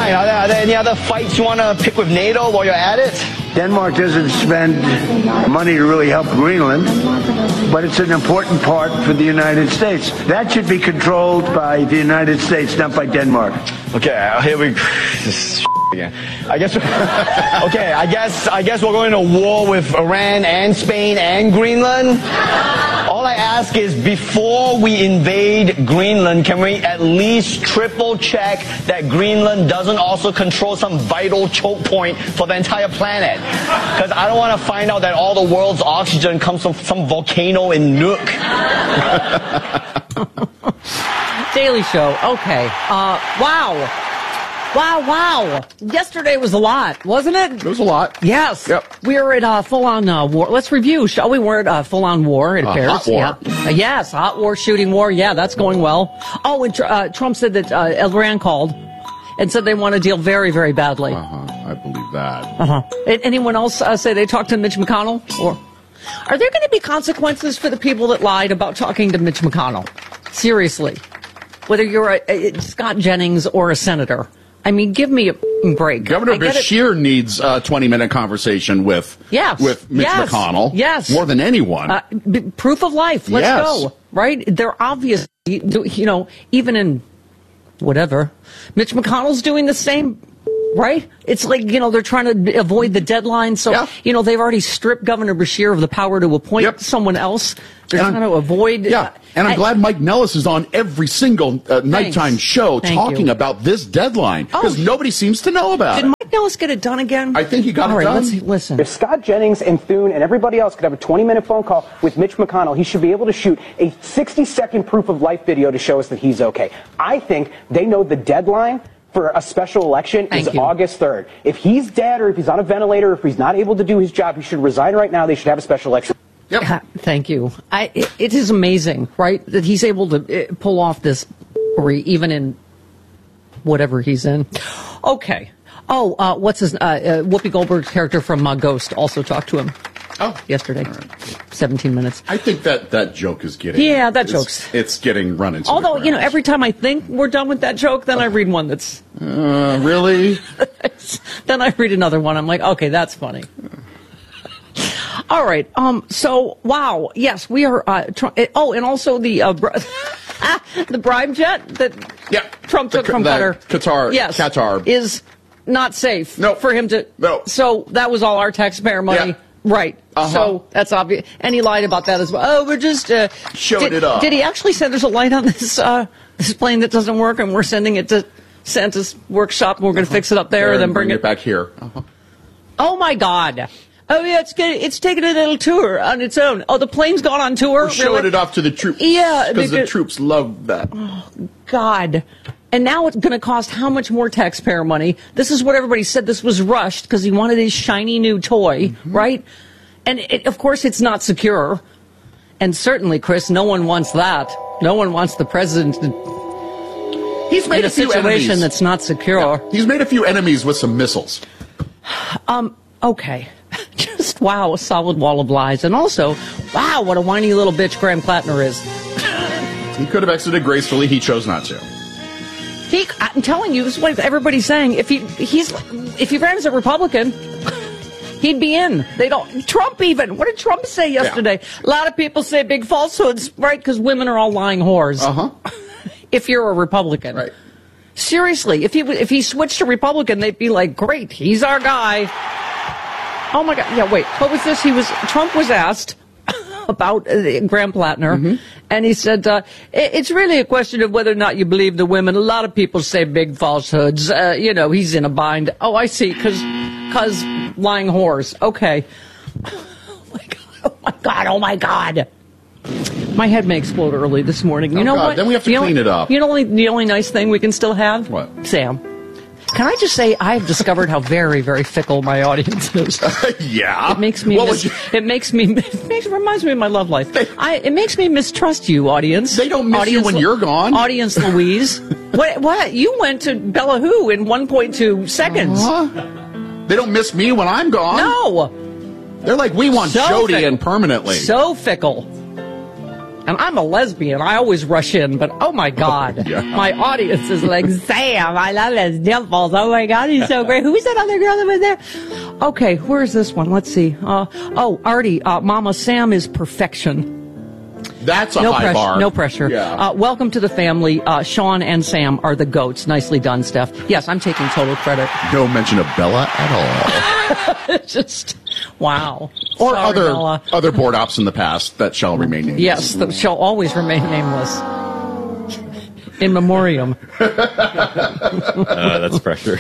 point. Are there any other fights you want to pick with NATO while you're at it? Denmark doesn't spend money to really help Greenland, but it's an important part for the United States. That should be controlled by the United States, not by Denmark. Okay, here we this again. I guess. Okay, I guess we're going to war with Iran and Spain and Greenland. All I ask is, before we invade Greenland, can we at least triple check that Greenland doesn't also control some vital choke point for the entire planet? Because I don't want to find out that all the world's oxygen comes from some volcano in Nuuk. Daily Show. Okay. Wow. Yesterday was a lot, wasn't it? It was a lot. Yes. Yep. We were at full-on war. Let's review, shall we? We're at full-on war, it appears. Hot war. Yeah. Yes, hot war, shooting war. Yeah, that's going well. Oh, and Trump said that Iran called and said they want to deal very, very badly. I believe that. Anyone else say they talked to Mitch McConnell? Or are there going to be consequences for the people that lied about talking to Mitch McConnell? Seriously. Whether you're a Scott Jennings or a senator. I mean, give me a break. Governor Beshear needs a 20-minute conversation with Mitch McConnell. Yes. More than anyone. Proof of life. Let's go. Right? They're obvious, even in whatever. Mitch McConnell's doing the same, right? It's like, they're trying to avoid the deadline. So, they've already stripped Governor Beshear of the power to appoint someone else. They're trying to avoid. And I'm glad Mike Nellis is on every single nighttime show talking about this deadline, because nobody seems to know about it. Did Mike Nellis get it done again? I think he got it done. Let's listen. If Scott Jennings and Thune and everybody else could have a 20-minute phone call with Mitch McConnell, he should be able to shoot a 60-second proof of life video to show us that he's okay. I think they know the deadline for a special election is August 3rd. If he's dead or if he's on a ventilator, if he's not able to do his job, he should resign right now. They should have a special election. Yep. Thank you. It is amazing, right, that he's able to pull off this story even in whatever he's in. Okay. Oh, what's his Whoopi Goldberg's character from Ghost also talked to him. Yesterday. Right. 17 minutes. I think that joke is getting... Yeah, joke's... It's getting run into Although, every time I think we're done with that joke, then I read one that's... Really? Then I read another one. I'm like, okay, that's funny. All right. So, wow. Yes, we are... and also the... the bribe jet that Trump took from Qatar. Qatar. Is not safe for him to... No. So, that was all our taxpayer money. Yeah. Right. So that's obvious. And he lied about that as well. Oh, we're just showing it off. Did he actually say there's a light on this this plane that doesn't work and we're sending it to Santa's workshop and we're going to fix it up there and then bring it back here? Oh my God. Oh yeah, it's taking a little tour on its own. Oh, the plane's gone on tour. We're showing it off to the troops. Yeah, because the troops love that. Oh God. And now it's going to cost how much more taxpayer money? This is what everybody said. This was rushed because he wanted his shiny new toy, right? And of course, it's not secure. And certainly, Chris, no one wants that. No one wants the president He's made a few situation enemies. That's not secure. Yeah. He's made a few enemies with some missiles. Okay. Just wow, a solid wall of lies. And also, wow, what a whiny little bitch Graham Plattner is. He could have exited gracefully. He chose not to. I'm telling you, this is what everybody's saying. If he ran as a Republican, he'd be in. They don't. Trump even. What did Trump say yesterday? Yeah. A lot of people say big falsehoods, right? Because women are all lying whores. If you're a Republican, right? Seriously, if he switched to Republican, they'd be like, great, he's our guy. Oh my God! Yeah, wait. What was this? Trump was asked about Graham Plattner, and he said, it's really a question of whether or not you believe the women. A lot of people say big falsehoods. He's in a bind. Oh, I see, because lying whores. Okay. Oh my God. Oh my God. My head may explode early this morning. You know what? Then we have to clean it up. The only nice thing we can still have? What? Sam. Can I just say I've discovered how very, very fickle my audience is. Yeah. It makes me it reminds me of my love life. It makes me mistrust you, audience. They don't miss you when you're gone. Audience Louise. What? You went to Bella Who in 1.2 seconds. They don't miss me when I'm gone. No. They're like, we want Jody in permanently. So fickle. And I'm a lesbian. I always rush in, but oh my God. Yeah. My audience is like, Sam, I love his dimples. Oh my God, he's so great. Who's that other girl that was there? Okay, where's this one? Let's see. Artie, Mama Sam is perfection. That's a No high pressure. bar. No pressure. Yeah. Welcome to the family. Sean and Sam are the goats. Nicely done, Steph. Yes, I'm taking total credit. No mention of Bella at all. Just, wow. Or Sorry, Bella. other board ops in the past that shall remain nameless. Yes, that shall always remain nameless. In memoriam. That's pressure.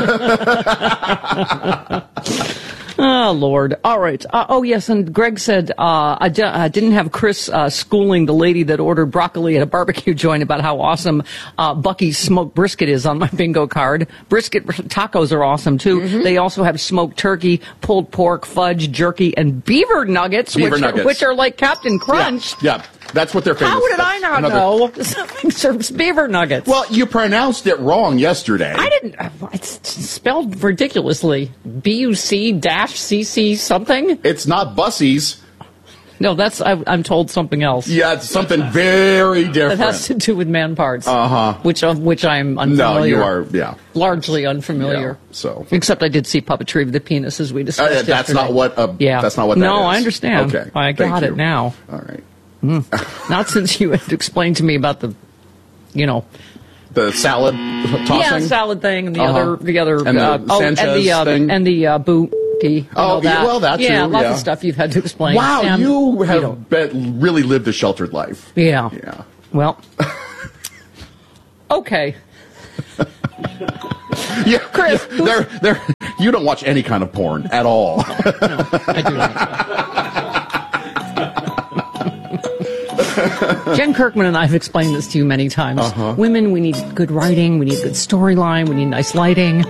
Oh, Lord. All right. Yes, and Greg said, I didn't have Chris schooling the lady that ordered broccoli at a barbecue joint about how awesome Bucky's smoked brisket is on my bingo card. Brisket tacos are awesome, too. Mm-hmm. They also have smoked turkey, pulled pork, fudge, jerky, and beaver nuggets, which are like Captain Crunch. Yeah. That's what they're famous. How did I not know something serves beaver nuggets? Well, you pronounced it wrong yesterday. I didn't. It's spelled ridiculously. BUC-CC something? It's not Bussies. No, I'm told something else. Yeah, it's something very different. That has to do with man parts. Uh-huh. Which I'm unfamiliar. No, you are, yeah. Largely unfamiliar. Yeah, so. Except I did see puppetry of the penis as we discussed yesterday. That's not what that is. No, I understand. Okay. I got it now. All right. Not since you had explained to me about the salad tossing. Yeah, salad thing, and the other and the Sanchez thing, and the booty. Oh, that. well, that too. Yeah, lots of stuff you've had to explain. Wow, Sam, you have really lived a sheltered life. Yeah. Yeah. Well. Okay. Yeah, Chris, you don't watch any kind of porn at all. No, I do not. Jen Kirkman and I have explained this to you many times. Uh-huh. Women, we need good writing, we need good storyline, we need nice lighting.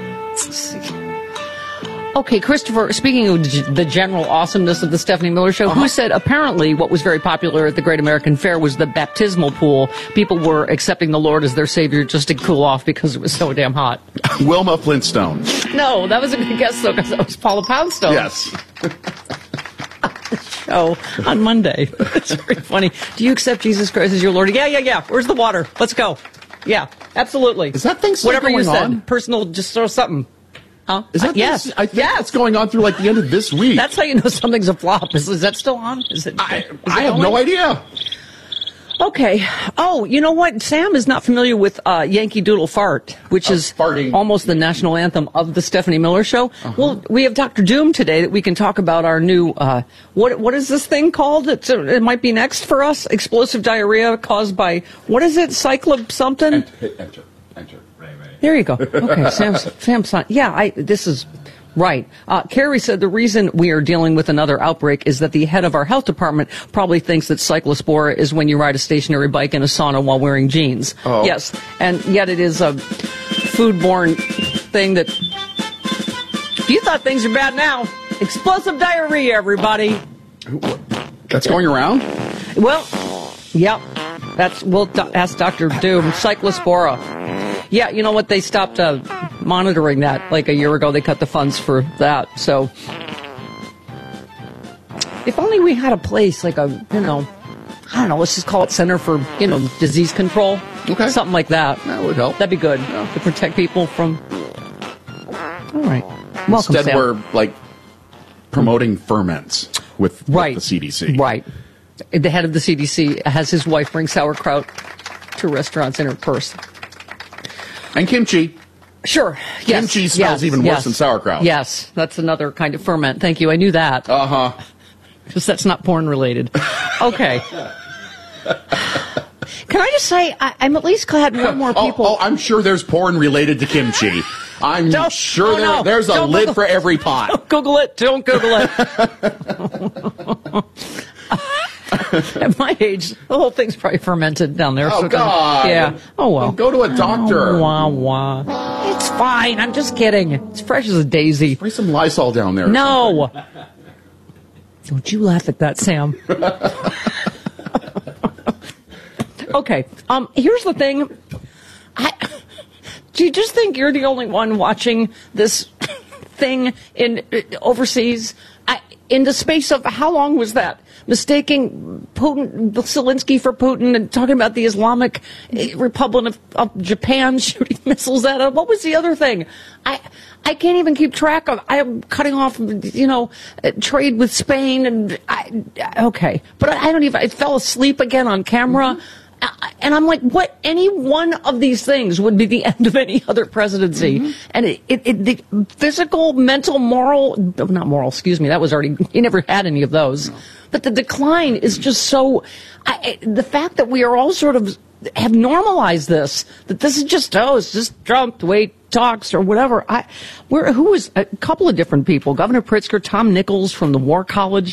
Okay, Christopher, speaking of the general awesomeness of the Stephanie Miller Show, who said apparently what was very popular at the Great American Fair was the baptismal pool. People were accepting the Lord as their savior just to cool off because it was so damn hot. Wilma Flintstone. No, that was a good guess, though, because that was Paula Poundstone. Yes. Show on Monday. It's very funny. Do you accept Jesus Christ as your Lord? Yeah. Where's the water? Let's go. Yeah, absolutely. Is that thing still Whatever going you said. on? Personal, just throw something. Huh? Is that yes. I think it's going on through like the end of this week. That's how you know something's a flop. Is that still on? I have no idea. Okay. Oh, you know what? Sam is not familiar with Yankee Doodle Fart, which is farting. Almost the national anthem of the Stephanie Miller Show. Uh-huh. Well, we have Dr. Doom today that we can talk about our new, what is this thing called? It might be next for us. Explosive diarrhea caused by, what is it? Cyclob something? Enter. Right. There you go. Okay, Sam's not. Yeah, this is right. Carrie said the reason we are dealing with another outbreak is that the head of our health department probably thinks that cyclospora is when you ride a stationary bike in a sauna while wearing jeans. Oh. Yes, and yet it is a foodborne thing that. You thought things are bad now. Explosive diarrhea, everybody. That's going around? Well, yep. We'll ask Dr. Doom. Cyclospora. Yeah, you know what? They stopped monitoring that like a year ago. They cut the funds for that. So if only we had a place like I don't know, let's just call it Center for, Disease Control. Okay. Something like that. That would help. That'd be good to protect people from. All right. Welcome, Instead, Sam. we're like promoting ferments with the CDC. Right. The head of the CDC has his wife bring sauerkraut to restaurants in her purse. And kimchi. Sure. Yes. Kimchi smells even worse than sauerkraut. Yes. That's another kind of ferment. Thank you. I knew that. Uh-huh. Because that's not porn related. Okay. Can I just say, I'm at least glad more and more people... I'm sure there's porn related to kimchi. I'm sure there's a lid for every pot. Don't Google it. Don't Google it. At my age, the whole thing's probably fermented down there. Oh, God. Yeah. Oh, well. Go to a doctor. Wah, wah. It's fine. I'm just kidding. It's fresh as a daisy. Spray some Lysol down there. No. Don't you laugh at that, Sam. Okay. Here's the thing. Do you just think you're the only one watching this thing in overseas. In the space of how long was that? Mistaking Zelensky for Putin and talking about the Islamic Republic of Japan shooting missiles at him. What was the other thing? I can't even keep track of. I am cutting off, trade with Spain and okay, but I don't even. I fell asleep again on camera. Mm-hmm. And I'm like, what? Any one of these things would be the end of any other presidency. Mm-hmm. And the physical, mental, not moral, excuse me, that was already, he never had any of those. No. But the decline is just so, the fact that we are all sort of have normalized this, that this is just, it's just Trump, the way he talks or whatever. Who was a couple of different people, Governor Pritzker, Tom Nichols from the War College.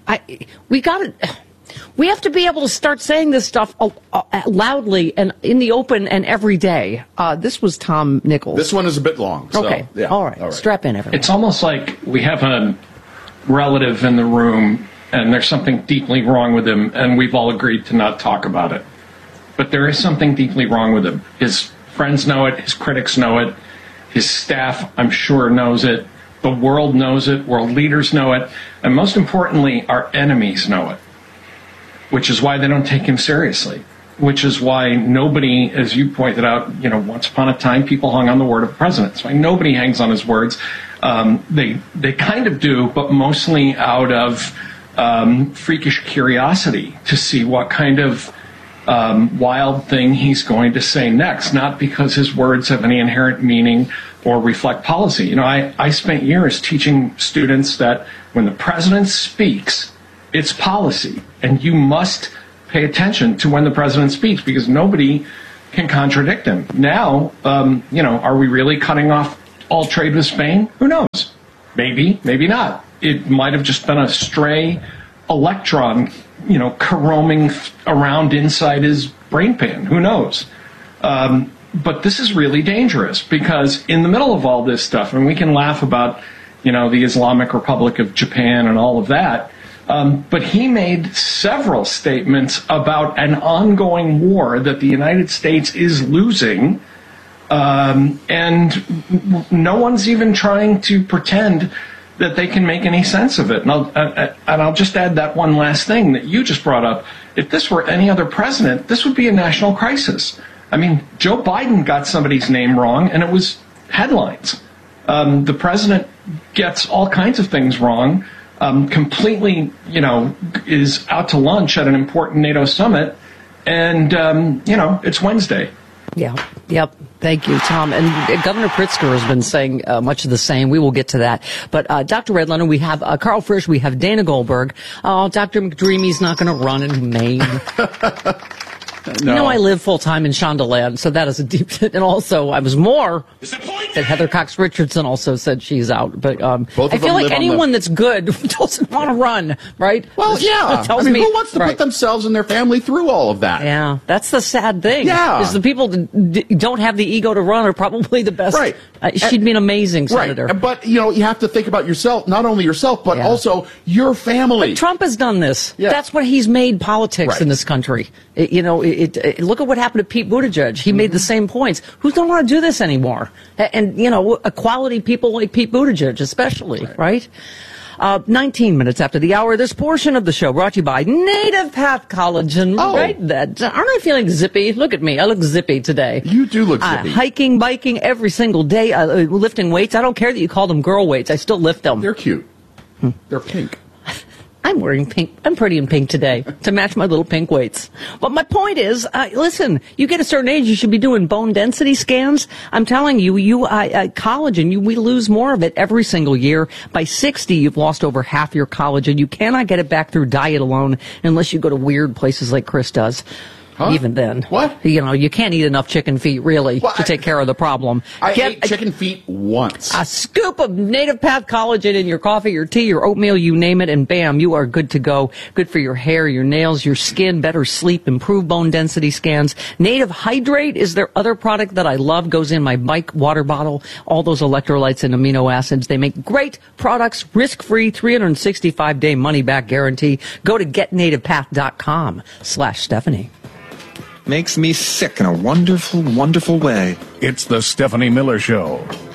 We have to be able to start saying this stuff loudly and in the open and every day. This was Tom Nichols. This one is a bit long. So, okay. Yeah. All right. Strap in, everyone. It's almost like we have a relative in the room and there's something deeply wrong with him and we've all agreed to not talk about it. But there is something deeply wrong with him. His friends know it. His critics know it. His staff, I'm sure, knows it. The world knows it. World leaders know it. And most importantly, our enemies know it. Which is why they don't take him seriously. Which is why nobody, as you pointed out, once upon a time, people hung on the word of the president. That's why nobody hangs on his words. They kind of do, but mostly out of freakish curiosity to see what kind of wild thing he's going to say next. Not because his words have any inherent meaning or reflect policy. I spent years teaching students that when the president speaks, it's policy, and you must pay attention to when the president speaks because nobody can contradict him. Now, are we really cutting off all trade with Spain? Who knows? Maybe, maybe not. It might have just been a stray electron, roaming around inside his brain pan. Who knows? But this is really dangerous because in the middle of all this stuff, and we can laugh about, the Islamic Republic of Japan and all of that, but he made several statements about an ongoing war that the United States is losing, and no one's even trying to pretend that they can make any sense of it. And I'll just add that one last thing that you just brought up. If this were any other president, this would be a national crisis. I mean, Joe Biden got somebody's name wrong, and it was headlines. The president gets all kinds of things wrong. Completely, is out to lunch at an important NATO summit, and, it's Wednesday. Yeah. Yep. Thank you, Tom. And Governor Pritzker has been saying much of the same. We will get to that. But Dr. Redlener, we have Carl Frisch, we have Dana Goldberg. Dr. McDreamy's not going to run in Maine. No. I live full-time in Shondaland, so that is a deep... And also, I was more that Heather Cox Richardson also said she's out. But I feel like anyone that's good doesn't want to run, right? Well, yeah. Who wants to put themselves and their family through all of that? Yeah, that's the sad thing. Yeah. Is the people that don't have the ego to run are probably the best. Right. She'd be an amazing senator. Right. But, you have to think about yourself, not only yourself, but also your family. But Trump has done this. Yeah. That's what he's made politics in this country. Look at what happened to Pete Buttigieg. He made the same points. Who don't want to do this anymore? And, quality people like Pete Buttigieg, especially, right? 19 minutes after the hour, this portion of the show brought to you by Native Path Collagen. Right? Aren't I feeling zippy? Look at me. I look zippy today. You do look zippy. Hiking, biking every single day, lifting weights. I don't care that you call them girl weights. I still lift them. They're cute. They're pink. I'm wearing pink. I'm pretty in pink today to match my little pink weights. But my point is, listen, you get a certain age, you should be doing bone density scans. I'm telling you, collagen, we lose more of it every single year. By 60, you've lost over half your collagen. You cannot get it back through diet alone unless you go to weird places like Chris does. Huh? Even then. What? You can't eat enough chicken feet, really, to take care of the problem. I ate chicken feet once. A scoop of Native Path Collagen in your coffee, your tea, your oatmeal, you name it, and bam, you are good to go. Good for your hair, your nails, your skin, better sleep, improved bone density scans. Native Hydrate is their other product that I love. Goes in my bike water bottle. All those electrolytes and amino acids. They make great products, risk-free, 365-day money-back guarantee. Go to getnativepath.com/Stephanie. Makes me sick in a wonderful, wonderful way. It's the Stephanie Miller Show.